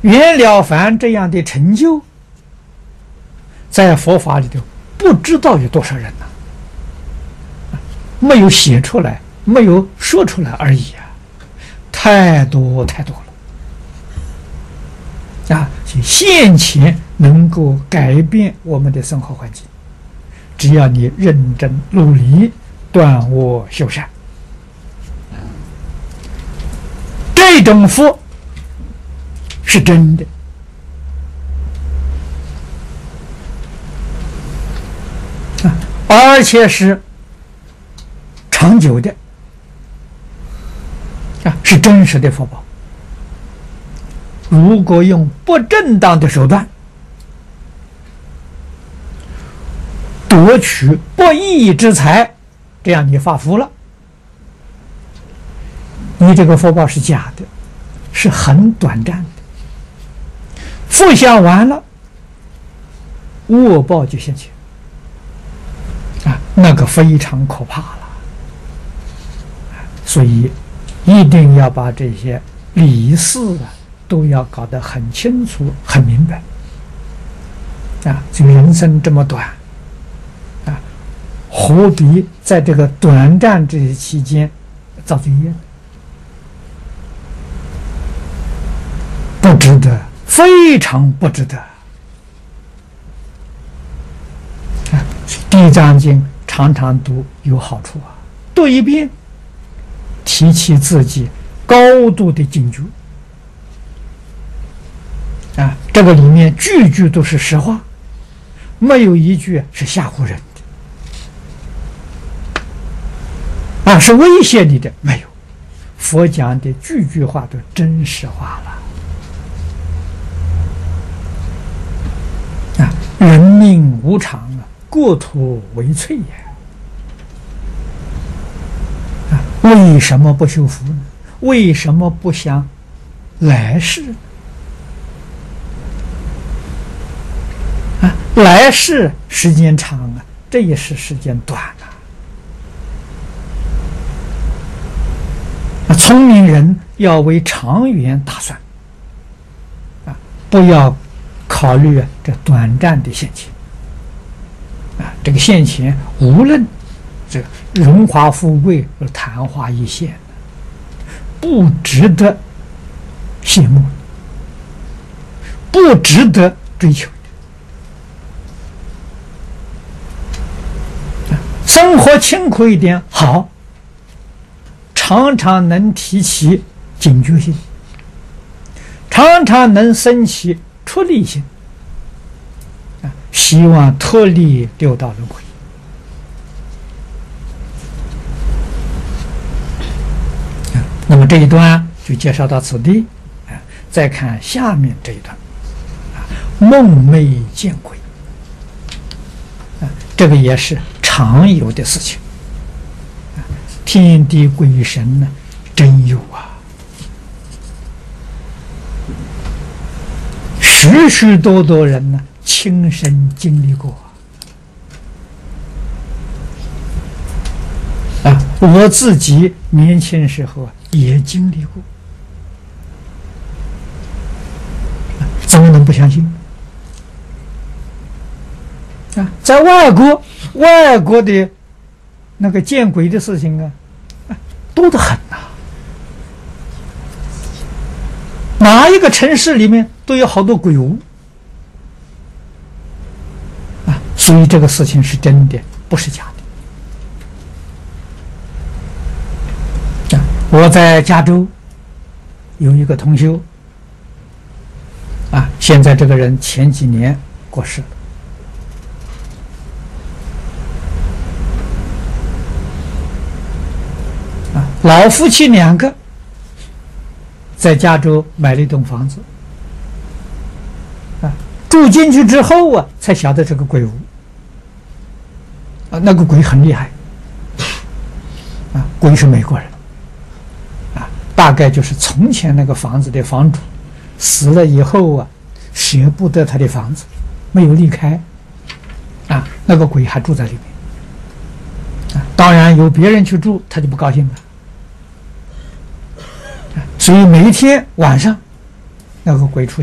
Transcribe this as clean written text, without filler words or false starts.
袁了凡这样的成就，在佛法里头不知道有多少人呢？没有写出来，没有说出来而已啊，太多太多了啊！现前能够改变我们的生活环境，只要你认真努力，断恶修善，这种福是真的啊，而且是长久的啊，是真实的福报。如果用不正当的手段夺取不义之财，这样你发福了，你这个福报是假的，是很短暂的，福享完了，恶报就现前啊，那个非常可怕了。所以一定要把这些理事啊都要搞得很清楚、很明白啊！这个人生这么短啊，何必在这个短暂这些期间造罪业？不值得，非常不值得啊！《地藏经》常常读有好处啊，读一遍，提起自己高度的警觉。啊，这个里面句句都是实话，没有一句是吓唬人的，啊，是威胁你的，没有。佛讲的句句话都真实话了。啊，人命无常啊，过土为脆呀。啊，为什么不修福呢？为什么不想来世？来世时间长啊，这一世时间短啊！聪明人要为长远打算啊，不要考虑这短暂的现前啊。这个现前无论这个荣华富贵和昙花一现，不值得羡慕，不值得追求。生活清苦一点好，常常能提起警觉性，常常能升起出离心啊，希望脱离六道轮回啊。那么这一段就介绍到此地啊，再看下面这一段啊，梦寐见鬼啊，这个也是常有的事情，天地鬼神呢，真有啊！许许多多人呢，亲身经历过啊！我自己年轻时候也经历过，怎么能不相信？啊，在外国的那个见鬼的事情啊，多得很呐！哪一个城市里面都有好多鬼屋啊，所以这个事情是真的，不是假的。啊，我在加州有一个同修啊，现在这个人前几年过世了。老夫妻两个在加州买了一栋房子，啊，住进去之后啊，才晓得这个鬼屋，啊，那个鬼很厉害，啊，鬼是美国人，啊，大概就是从前那个房子的房主死了以后啊，舍不得他的房子，没有离开，啊，那个鬼还住在里面，啊，当然有别人去住，他就不高兴了。所以每一天晚上，那个鬼出现。